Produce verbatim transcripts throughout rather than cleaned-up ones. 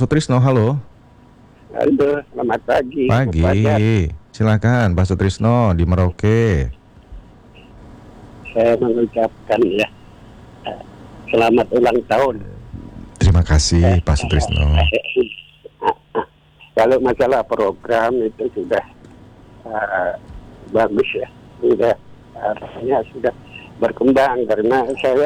Sutrisno, halo. Halo, selamat pagi. Pagi. Silakan Pak Sutrisno di Merauke. Saya mengucapkan ya selamat ulang tahun. Terima kasih Pak Sutrisno. Kalau masalah program itu sudah uh, bagus ya, sudah arahnya sudah berkembang karena saya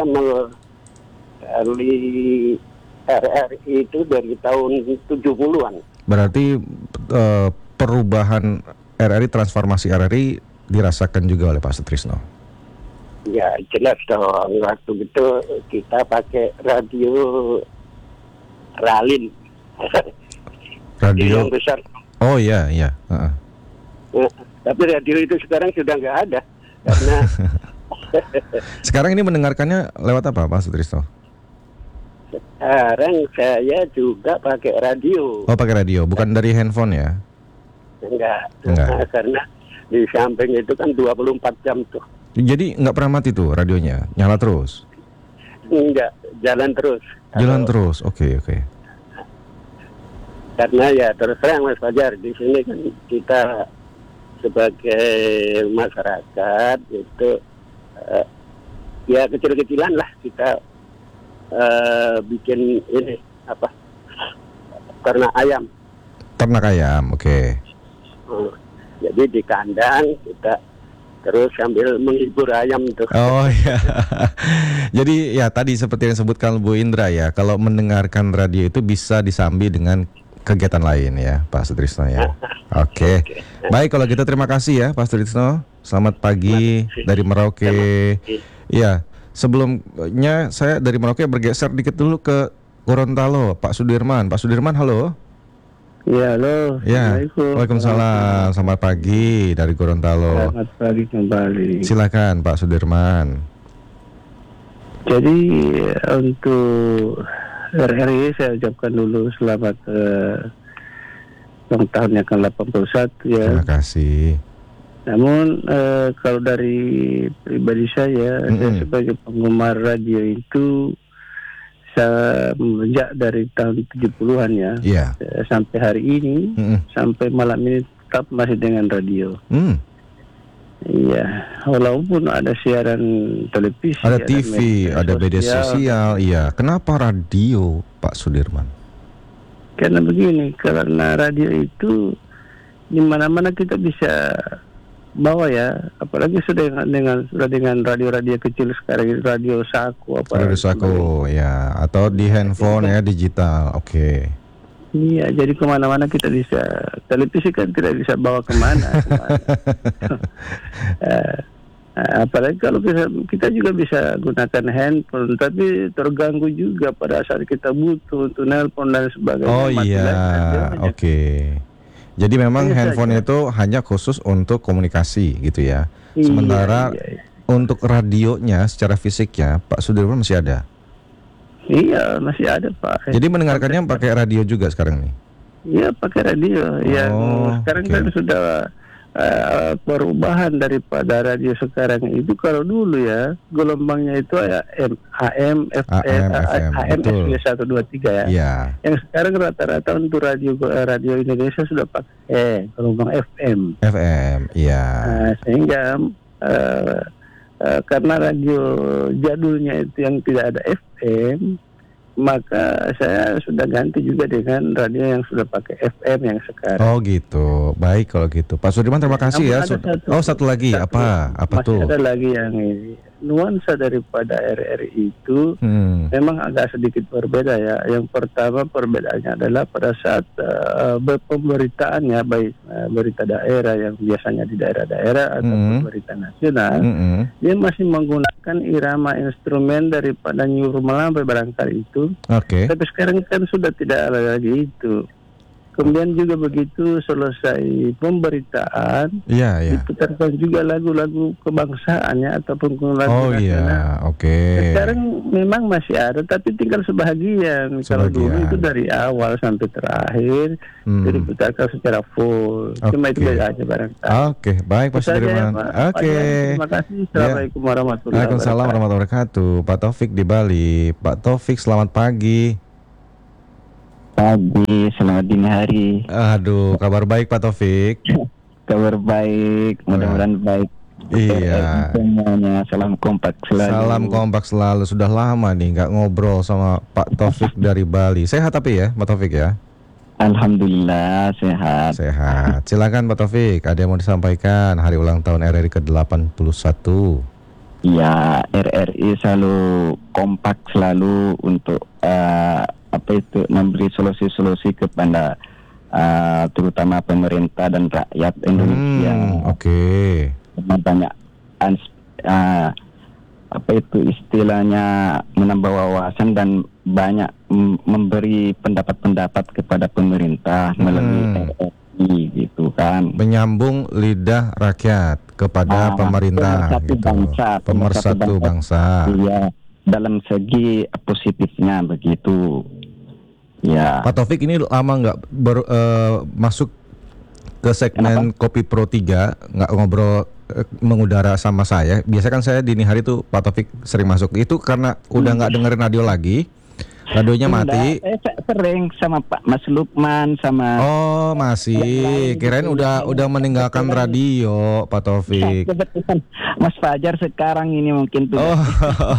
melalui R R I itu dari tahun tujuh puluhan. Berarti uh, perubahan R R I, transformasi R R I dirasakan juga oleh Pak Sutrisno. Ya jelas dong, waktu itu kita pakai radio Ralin. Radio yang besar. Oh iya iya. Uh-uh. Nah, tapi radio itu sekarang sudah nggak ada karena. Sekarang ini mendengarkannya lewat apa Pak Sutrisno? Sekarang saya juga pakai radio. Oh pakai radio, bukan dari handphone ya? Enggak, Enggak. Nah, karena di samping itu kan dua puluh empat jam tuh. Jadi nggak pernah mati tuh radionya, nyala terus? Enggak, jalan terus. Jalan Kalau, terus, oke okay, oke. Okay. Karena ya terus terang Mas Fajar, di sini kan kita sebagai masyarakat itu uh, ya kecil-kecilan lah kita uh, bikin ini apa ternak ayam. Ternak ayam, oke. Okay. Uh, jadi di kandang kita terus sambil menghibur ayam tuh. Oh ya. Jadi ya tadi seperti yang disebutkan Bu Indra ya, kalau mendengarkan radio itu bisa disambi dengan kegiatan lain ya Pak Sutrisno ya. Oke. Okay. Baik kalau gitu terima kasih ya Pak Sutrisno. Selamat pagi dari Merauke. Iya, sebelumnya saya dari Merauke bergeser dikit dulu ke Gorontalo, Pak Sudirman. Pak Sudirman, halo. Ya, halo. Ya. Waalaikumsalam. Selamat pagi dari Gorontalo. Selamat pagi kembali. Silakan Pak Sudirman. Jadi untuk R R I saya ucapkan dulu selamat uh, ulang tahun yang ke delapan puluh satu ya. Terima kasih. Namun uh, kalau dari pribadi saya, mm-hmm. saya sebagai penggemar radio itu saya sejak dari tahun tujuh puluhan ya, yeah. sampai hari ini, mm-hmm. sampai malam ini tetap masih dengan radio. Mm. Iya, walaupun ada siaran televisi, ada T V, ada media sosial, iya. Kenapa radio, Pak Sudirman? Karena begini, karena radio itu di mana-mana kita bisa bawa ya, apalagi sudah dengan, dengan sudah dengan radio-radio kecil sekarang, radio saku apa? Radio saku, ya, atau di handphone ya digital, oke. Okay. Iya, jadi kemana-mana kita bisa. Televisi kan tidak bisa bawa kemana. kemana. uh, apalagi kalau kita, kita juga bisa gunakan handphone, tapi terganggu juga pada saat kita butuh untuk nelpon dan sebagainya. Oh iya, oke. Okay. Jadi memang iya, handphone saja. Itu hanya khusus untuk komunikasi gitu ya. Iya, Sementara iya, iya. untuk radionya secara fisiknya Pak Sudirman masih ada? Iya, masih ada Pak. Jadi mendengarkannya pakai radio juga sekarang nih? Iya, pakai radio. Oh, ya, sekarang okay. kan sudah uh, perubahan daripada radio sekarang itu. Kalau dulu ya gelombangnya itu ya A M, F M, A M, S W seratus dua puluh tiga ya. Yeah. Yang sekarang rata-rata untuk radio radio Indonesia sudah pakai eh, gelombang F M. F M, iya. Nah, sehingga uh, Uh, karena radio jadulnya itu yang tidak ada F M, maka saya sudah ganti juga dengan radio yang sudah pakai F M yang sekarang. Oh gitu, baik kalau gitu. Pak Sudirman terima kasih ya. Satu, oh satu lagi, satu, apa? Apa masih tuh? Ada lagi yang ini. Nuansa daripada R R I itu hmm. memang agak sedikit berbeda ya. Yang pertama perbedaannya adalah pada saat uh, pemberitaan ya, baik uh, berita daerah yang biasanya di daerah-daerah ataupun hmm. berita nasional, hmm. dia masih menggunakan irama instrumen daripada nyuruh melambai barangkali itu. Oke. Okay. Tapi sekarang kan sudah tidak ada lagi itu. Kemudian juga begitu selesai pemberitaan, iya, iya. diputarkan juga lagu-lagu kebangsaannya ataupun lagu oh, nasional. Iya, oke. Okay. Sekarang memang masih ada, tapi tinggal sebagian. sebagian. Kalau dulu itu dari awal sampai terakhir hmm. itu diputarkan secara full. Okay. Cuma itu bedanya barangkali. Oke, okay. Baik Pak Sudirman. Ya, oke. Okay. Terima kasih. Assalamualaikum ya. warahmatullahi wabarakatuh. Waalaikumsalam warahmatullahi wabarakatuh. Pak Taufik di Bali. Pak Taufik, selamat pagi. Pagi, selamat dini hari. Aduh, kabar baik Pak Taufik. Kabar baik, mudah-mudahan baik. Iya. Semuanya, salam kompak selalu. Salam kompak selalu. Sudah lama nih nggak ngobrol sama Pak Taufik dari Bali. Sehat tapi ya, Pak Taufik ya? Alhamdulillah sehat. Sehat. Silakan Pak Taufik, ada yang mau disampaikan hari ulang tahun R R I ke delapan puluh satu. Ya, R R I selalu kompak selalu untuk uh, apa itu memberi solusi-solusi kepada uh, terutama pemerintah dan rakyat Indonesia. Hmm, Oke. Okay. Banyak ans- uh, apa itu istilahnya menambah wawasan dan banyak m- memberi pendapat-pendapat kepada pemerintah hmm. melalui R R I gitu kan. Menyambung lidah rakyat kepada Ah, pemerintah pemersatu gitu. bangsa, Pemersatu pemersatu bangsa. Iya, dalam segi positifnya begitu. Ya. Pak Taufik ini lama nggak ber- eh, masuk ke segmen Kenapa? Kopi Pro tiga, nggak ngobrol eh, mengudara sama saya. Biasa kan saya dini hari tuh Pak Taufik sering masuk. Itu karena udah nggak dengerin radio lagi, radionya mati. Enggak, saya sering sama Pak Mas Lukman sama. Oh masih, kirain udah udah meninggalkan radio Pak Taufik. Kebetulan Mas Fajar sekarang ini mungkin tuh. Oh,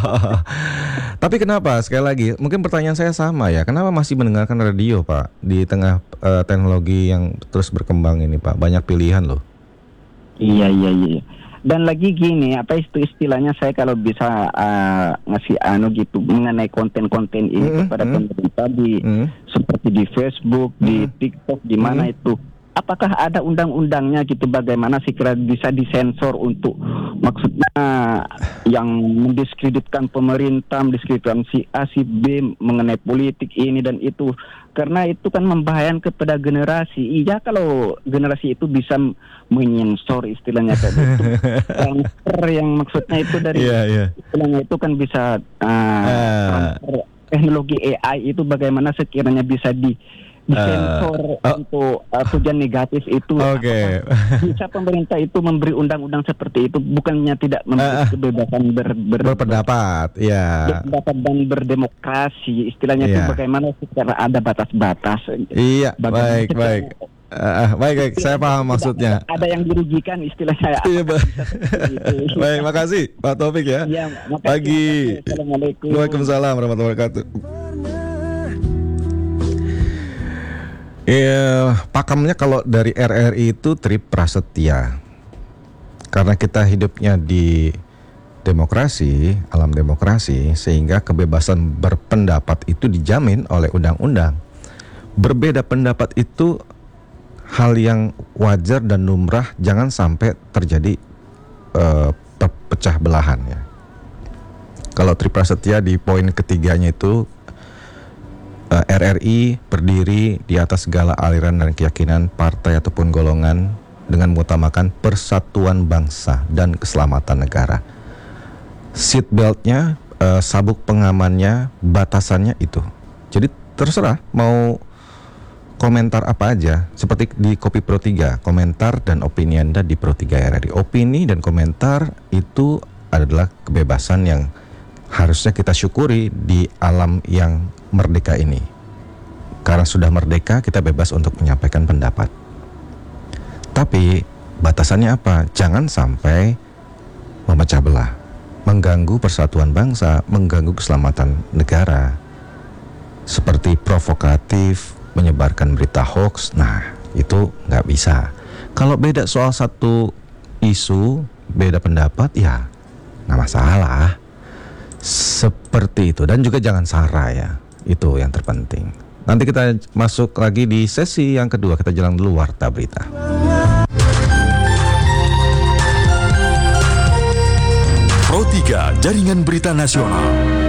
tapi kenapa sekali lagi? Mungkin pertanyaan saya sama ya. Kenapa masih mendengarkan radio Pak di tengah eh, teknologi yang terus berkembang ini Pak? Banyak pilihan loh. Iya iya iya. Dan lagi gini, apa itu istilahnya saya kalau bisa uh, ngasih anu gitu mengenai konten-konten ini Mm-hmm, kepada mm-hmm. pemerintah di Mm-hmm. seperti di Facebook, di Mm-hmm. TikTok, di mana Mm-hmm. itu. Apakah ada undang-undangnya gitu bagaimana sekira bisa disensor untuk maksudnya yang mendiskreditkan pemerintah, mendiskreditkan si A, si B mengenai politik ini dan itu. Karena itu kan membahayakan kepada generasi. Iya kalau generasi itu bisa menyensor istilahnya tadi itu. Transfer yang maksudnya itu dari Iya, iya. istilahnya itu kan bisa uh, Ah. transfer teknologi A I itu bagaimana sekiranya bisa di disensor Uh, oh. untuk uh, tujuan negatif itu. Oke. Apakah bisa pemerintah itu memberi undang-undang seperti itu bukannya tidak memberi Uh, kebebasan ber, ber, Berpendapat, ya. berpendapat dan berdemokrasi istilahnya itu Iya. bagaimana secara ada batas-batas. Iya, Bagaimana baik, secara- baik. Ah, baik, baik. Saya paham Tidak maksudnya. Ada, ada yang dirugikan istilahnya. Iya, Apakah baik. bisa seperti itu? Baik, makasih Pak Taufik ya. Iya, makasih, Pagi. makasih. Assalamualaikum. Waalaikumsalam warahmatullahi wabarakatuh. Ya, pakamnya kalau dari R R I itu Trip Prasetya. Karena kita hidupnya di demokrasi, alam demokrasi, sehingga kebebasan berpendapat itu dijamin oleh undang-undang. Berbeda pendapat itu hal yang wajar dan lumrah, jangan sampai terjadi uh, pecah belahan ya. Kalau Trip Prasetya di poin ketiganya itu uh, R R I berdiri di atas segala aliran dan keyakinan partai ataupun golongan dengan mengutamakan persatuan bangsa dan keselamatan negara. Seat beltnya, uh, sabuk pengamannya, batasannya itu. Jadi terserah mau komentar apa aja, seperti di Kopi Pro tiga, komentar dan opini Anda di Pro tiga R R I. Opini dan komentar itu adalah kebebasan yang harusnya kita syukuri di alam yang merdeka ini. Karena sudah merdeka, kita bebas untuk menyampaikan pendapat. Tapi batasannya apa? Jangan sampai memecah belah, mengganggu persatuan bangsa, mengganggu keselamatan negara. Seperti provokatif, menyebarkan berita hoax, nah itu nggak bisa. Kalau beda soal satu isu, beda pendapat, ya nggak masalah. Seperti itu. Dan juga jangan sara ya, itu yang terpenting. Nanti kita masuk lagi di sesi yang kedua. Kita jalan dulu Warta Berita. Pro tiga Jaringan Berita Nasional.